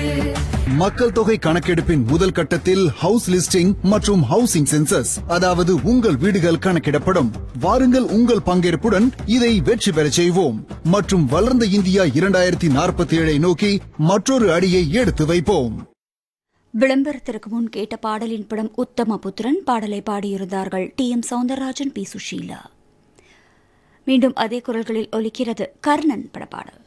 மக்கள் தொகை கணக்கெடுப்பின் முதல் கட்டத்தில் ஹவுஸ் லிஸ்டிங் மற்றும் ஹவுசிங் சென்சஸ், அதாவது உங்கள் வீடுகள் கணக்கிடப்படும். வாருங்கள், உங்கள் பங்கேற்புடன் இதை வெற்றி பெறச் செய்வோம் மற்றும் வளர்ந்த இந்தியா 2047 நோக்கி மற்றொரு அடியை எடுத்து வைப்போம். விளம்பரத்திற்கு முன் கேட்ட பாடலின் படம் உத்தமபுத்திரன். பாடலை பாடியிருந்தார்கள் டி.எம். சௌந்தரராஜன், பி. சுஷீலா. மீண்டும் அதே குரல்களில் ஒலிக்கிறது கர்ணன் படப்பாடல்.